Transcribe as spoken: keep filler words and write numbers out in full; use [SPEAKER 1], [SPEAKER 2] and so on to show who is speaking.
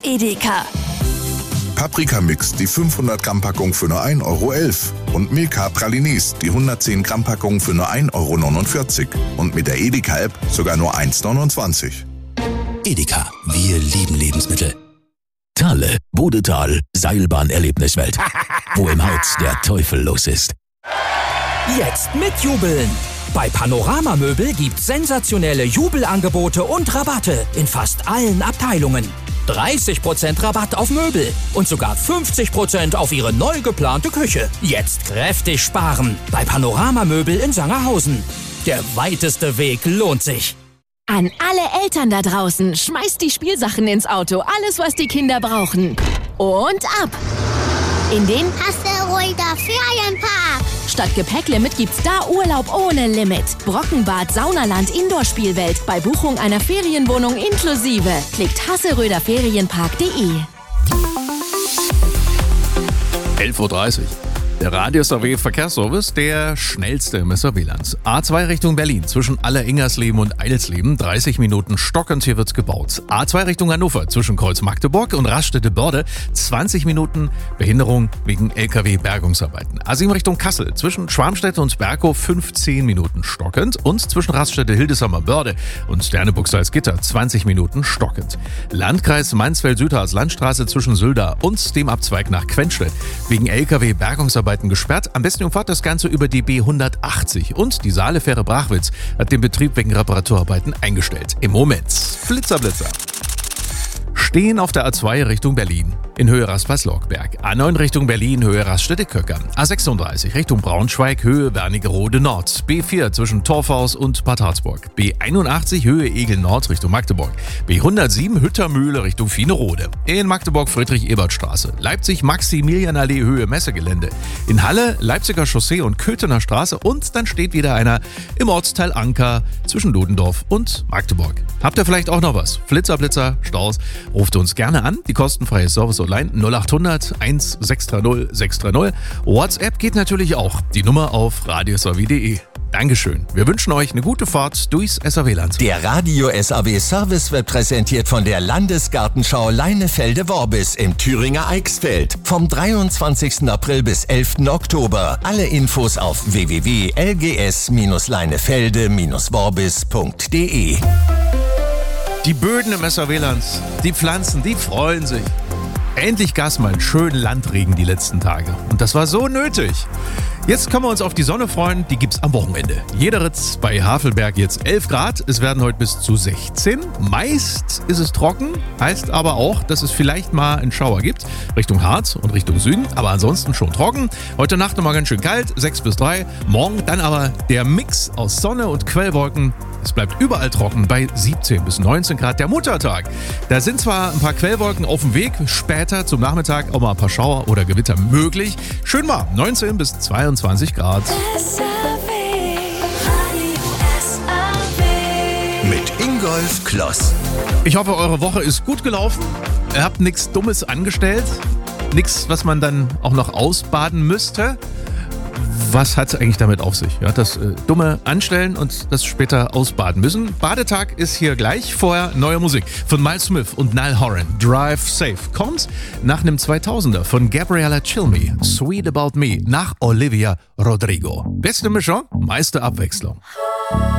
[SPEAKER 1] Edeka.
[SPEAKER 2] Paprika-Mix, die fünfhundert Gramm Packung für nur ein Euro elf. Und Milka Pralines, die hundertzehn Gramm Packung für nur ein Euro neunundvierzig. Und mit der Edeka-App sogar nur eins neunundzwanzig.
[SPEAKER 3] Edeka, wir lieben Lebensmittel. Thale, Bodetal, Seilbahn-Erlebniswelt. Wo im Harz der Teufel los ist.
[SPEAKER 4] Jetzt mitjubeln! Bei Panorama Möbel gibt's sensationelle Jubelangebote und Rabatte in fast allen Abteilungen. dreißig Prozent Rabatt auf Möbel und sogar fünfzig Prozent auf Ihre neu geplante Küche. Jetzt kräftig sparen bei Panorama Möbel in Sangerhausen. Der weiteste Weg lohnt sich.
[SPEAKER 5] An alle Eltern da draußen, schmeißt die Spielsachen ins Auto, alles was die Kinder brauchen. Und ab! In den
[SPEAKER 6] Hasseröder Ferienpark.
[SPEAKER 5] Statt Gepäcklimit gibt's da Urlaub ohne Limit. Brockenbad, Saunaland, Indoor-Spielwelt. Bei Buchung einer Ferienwohnung inklusive. Klickt hasseröder ferienpark punkt de.
[SPEAKER 7] elf Uhr dreißig. Der Radius A W Verkehrsservice, der schnellste im S A W-Land. A zwei Richtung Berlin, zwischen Aller-Ingersleben und Eilsleben, dreißig Minuten stockend, hier wird's gebaut. A zwei Richtung Hannover, zwischen Kreuz Magdeburg und Raststätte-Börde, zwanzig Minuten Behinderung wegen L K W-Bergungsarbeiten. A sieben Richtung Kassel, zwischen Schwarmstedt und Berkow, fünfzehn Minuten stockend. Und zwischen Raststätte Hildesheimer-Börde und Sterneburg-Salzgitter, zwanzig Minuten stockend. Landkreis Mansfeld-Südharz, Landstraße zwischen Sülda und dem Abzweig nach Quenstedt, wegen L K W-Bergungsarbeiten gesperrt. Am besten umfahrt das Ganze über die B hundertachtzig. Und die Saalefähre Brachwitz hat den Betrieb wegen Reparaturarbeiten eingestellt. Im Moment. Blitzerblitzer. Stehen auf der A zwei Richtung Berlin in Höhe Raspass-Lorkberg. A neun Richtung Berlin, Höhe Raststätte-Köcker. A sechsunddreißig Richtung Braunschweig, Höhe Wernigerode Nord. B vier zwischen Torfhaus und Bad Harzburg. B einundachtzig Höhe Egel Nord Richtung Magdeburg. B hundertsieben Hüttermühle Richtung Fienerode. In Magdeburg Friedrich-Ebert-Straße. Leipzig Maximilianallee Höhe Messegelände. In Halle Leipziger Chaussee und Köthener Straße. Und dann steht wieder einer im Ortsteil Anker zwischen Ludendorff und Magdeburg. Habt ihr vielleicht auch noch was? Flitzer, Blitzer, Staus? Ruft uns gerne an. Die kostenfreie Service online null acht hundert eins sechs drei null sechs drei null. WhatsApp geht natürlich auch. Die Nummer auf radios a w punkt de. Dankeschön. Wir wünschen euch eine gute Fahrt durchs S A W-Land.
[SPEAKER 3] Der Radio S A W Service wird präsentiert von der Landesgartenschau Leinefelde-Worbis im Thüringer Eichsfeld. Vom dreiundzwanzigsten April bis elften Oktober. Alle Infos auf w w w punkt l g s leinefelde worbis punkt de.
[SPEAKER 7] Die Böden im S A W-Land, die Pflanzen, die freuen sich. Endlich gab es mal einen schönen Landregen die letzten Tage. Und das war so nötig. Jetzt können wir uns auf die Sonne freuen, die gibt's am Wochenende. Jederitz bei Havelberg jetzt elf Grad, es werden heute bis zu sechzehn. Meist ist es trocken, heißt aber auch, dass es vielleicht mal einen Schauer gibt, Richtung Harz und Richtung Süden, aber ansonsten schon trocken. Heute Nacht nochmal ganz schön kalt, sechs bis drei. Morgen dann aber der Mix aus Sonne und Quellwolken. Es bleibt überall trocken bei siebzehn bis neunzehn Grad. Der Muttertag. Da sind zwar ein paar Quellwolken auf dem Weg, später zum Nachmittag auch mal ein paar Schauer oder Gewitter möglich. Schön warm, neunzehn bis zweiundzwanzig Grad.
[SPEAKER 3] Mit Ingolf Kloss.
[SPEAKER 7] Ich hoffe, eure Woche ist gut gelaufen. Ihr habt nichts Dummes angestellt. Nichts, was man dann auch noch ausbaden müsste. Was hat es eigentlich damit auf sich? Ja, das äh, dumme Anstellen und das später ausbaden müssen. Badetag ist hier gleich. Vorher neue Musik von Miles Smith und Niall Horan. Drive Safe kommt nach einem zweitausender von Gabriella Cilmi. Sweet About Me nach Olivia Rodrigo. Beste Mischung, meiste Abwechslung.